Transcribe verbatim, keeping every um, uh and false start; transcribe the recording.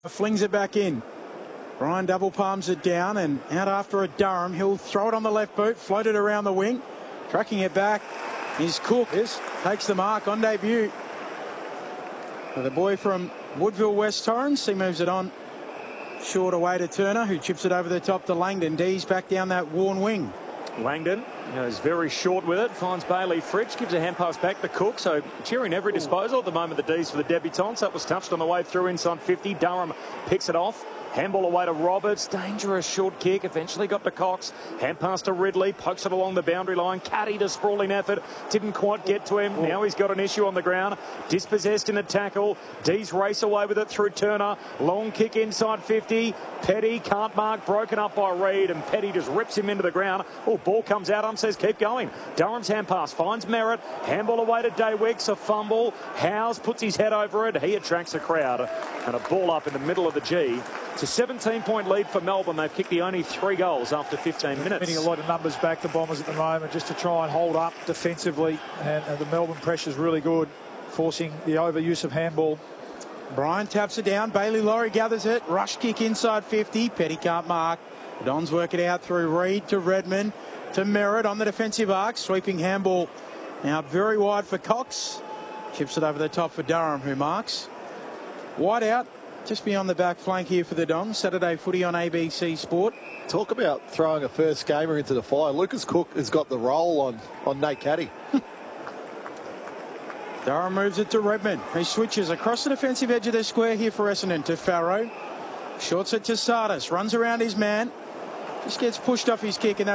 Flings it back in. Brian double palms it down and out after a Durham. He'll throw it on the left boot, float it around the wing. Tracking it back is Cook. Yes. Takes the mark on debut. So the boy from Woodville West Torrens, he moves it on. Short away to Turner, who chips it over the top to Langdon. D's back down that worn wing. Langdon is very short with it, finds Bailey Fritsch, gives a hand pass back to Cook, so cheering every disposal at the moment, the D's for the debutants. That was touched on the way through inside fifty. Durham picks it off. Handball away to Roberts. Dangerous short kick. Eventually got to Cox. Hand pass to Ridley. Pokes it along the boundary line. Caddy to sprawling effort. Didn't quite get to him. Now he's got an issue on the ground. Dispossessed in a tackle. D's race away with it through Turner. Long kick inside fifty. Petty can't mark. Broken up by Reid. And Petty just rips him into the ground. Oh, ball comes out. Um says keep going. Durham's hand pass finds Merritt. Handball away to Daywicks. A fumble. Howes puts his head over it. He attracts the crowd. And a ball up in the middle of the G. It's a seventeen point lead for Melbourne. They've kicked the only three goals after fifteen minutes. Getting a lot of numbers back, the Bombers at the moment, just to try and hold up defensively. And, and the Melbourne pressure is really good, forcing the overuse of handball. Brian taps it down. Bailey Laurie gathers it. Rush kick inside fifty. Petty can't mark. The Dons work it out through Reid to Redmond to Merritt on the defensive arc. Sweeping handball now very wide for Cox. Chips it over the top for Durham, who marks. Wide out. Just beyond the back flank here for the Dons. Saturday footy on A B C Sport. Talk about throwing a first gamer into the fire. Lucas Cook has got the roll on, on Nate Caddy. Durham moves it to Redmond. He switches across the defensive edge of the square here for Essendon to Farrow. Shorts it to Sardis. Runs around his man. Just gets pushed off his kick and